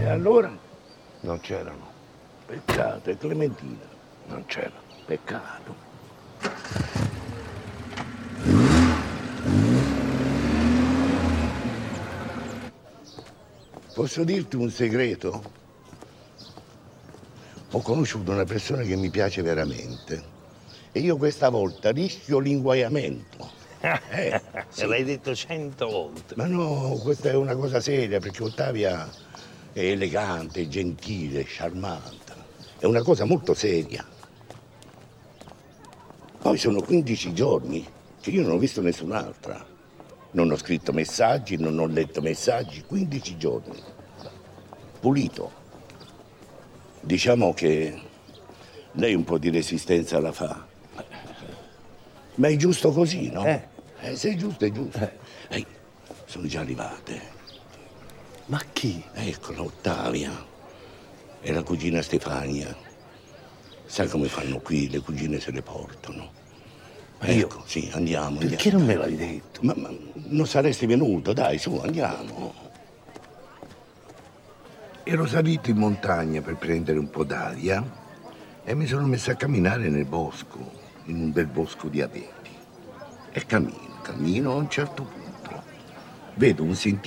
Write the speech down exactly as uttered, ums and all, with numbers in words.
allora? Non c'erano. Peccato, e Clementina? Non c'era. Peccato. Posso dirti un segreto? Ho conosciuto una persona che mi piace veramente e io questa volta rischio l'inguaiamento. Eh, sì. L'hai detto cento volte. Ma no, questa è una cosa seria perché Ottavia è elegante, gentile, charmante. È una cosa molto seria. Poi sono quindici giorni che io non ho visto nessun'altra. Non ho scritto messaggi, non ho letto messaggi, quindici giorni. Pulito. Diciamo che lei un po' di resistenza la fa. Ma è giusto così, no? Eh. Eh, se è giusto, è giusto. Eh. Ehi, sono già arrivate. Ma chi? Eccola, Ottavia. E la cugina Stefania. Sai come fanno qui? Le cugine se le portano. Ma io? Ecco, sì, andiamo. Perché andiamo. non me l'hai detto? Ma, ma non saresti venuto, dai, su, andiamo. Ero salito in montagna per prendere un po' d'aria e mi sono messo a camminare nel bosco, in un bel bosco di abeti. E cammino, cammino a un certo punto. Vedo un sentiero